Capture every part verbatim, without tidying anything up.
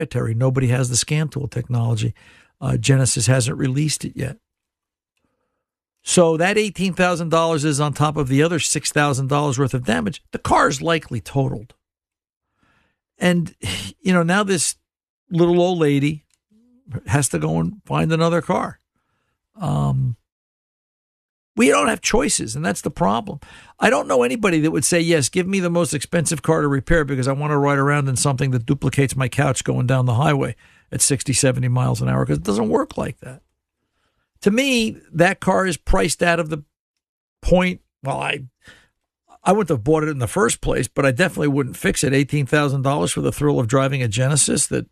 proprietary. Nobody has the scan tool technology. Uh, Genesis hasn't released it yet. So that eighteen thousand dollars is on top of the other six thousand dollars worth of damage. The car is likely totaled. And, you know, now this little old lady has to go and find another car. Um, we don't have choices, and that's the problem. I don't know anybody that would say, yes, give me the most expensive car to repair because I want to ride around in something that duplicates my couch going down the highway at sixty, seventy miles an hour, because it doesn't work like that. To me, that car is priced out of the point. Well, I I wouldn't have bought it in the first place, but I definitely wouldn't fix it. eighteen thousand dollars for the thrill of driving a Genesis. That.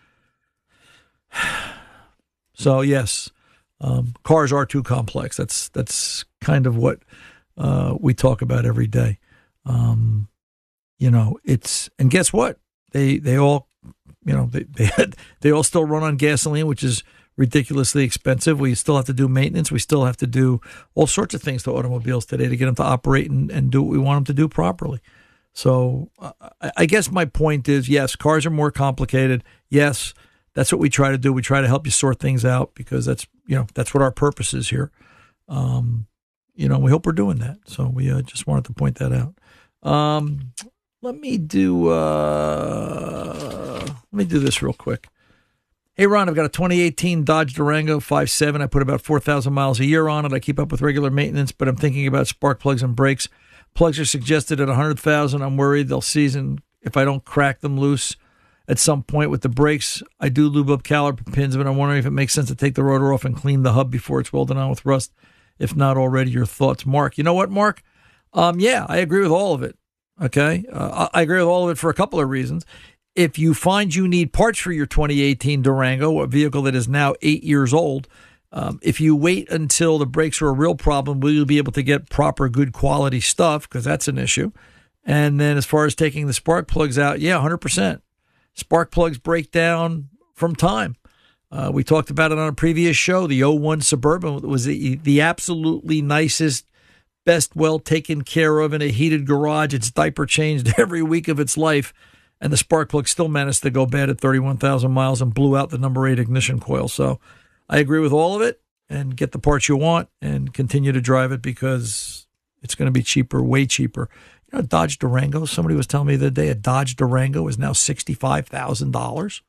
So, yes, um, cars are too complex. That's that's kind of what uh, we talk about every day. Um, you know, it's, and guess what? They they all, you know, they they, they all still run on gasoline, which is ridiculously expensive. We still have to do maintenance. We still have to do all sorts of things to automobiles today to get them to operate and, and do what we want them to do properly. So uh, I guess my point is, yes, cars are more complicated. Yes, that's what we try to do. We try to help you sort things out because that's, you know, that's what our purpose is here. Um, you know, we hope we're doing that. So we uh, just wanted to point that out. Um, let me do, uh, let me do this real quick. Hey, Ron, I've got a twenty eighteen Dodge Durango five seven. I put about four thousand miles a year on it. I keep up with regular maintenance, but I'm thinking about spark plugs and brakes. Plugs are suggested at one hundred thousand. I'm worried they'll season if I don't crack them loose at some point with the brakes. I do lube up caliper pins, but I'm wondering if it makes sense to take the rotor off and clean the hub before it's welded on with rust. If not already, your thoughts, Mark. You know what, Mark? Um, yeah, I agree with all of it. Okay? Uh, I agree with all of it for a couple of reasons. If you find you need parts for your twenty eighteen Durango, a vehicle that is now eight years old, um, if you wait until the brakes are a real problem, will you be able to get proper, good quality stuff? Because that's an issue. And then as far as taking the spark plugs out, yeah, one hundred percent. Spark plugs break down from time. Uh, we talked about it on a previous show. The oh one Suburban was the, the absolutely nicest, best, well taken care of in a heated garage. Its diaper changed every week of its life. And the spark plug still managed to go bad at thirty-one thousand miles and blew out the number eight ignition coil. So I agree with all of it, and get the parts you want and continue to drive it because it's going to be cheaper, way cheaper. You know, Dodge Durango, somebody was telling me the other day, a Dodge Durango is now sixty-five thousand dollars.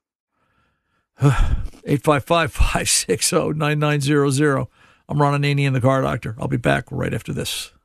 eight five five, five six zero, nine nine zero zero. I'm Ron Ananian, the Car Doctor. I'll be back right after this.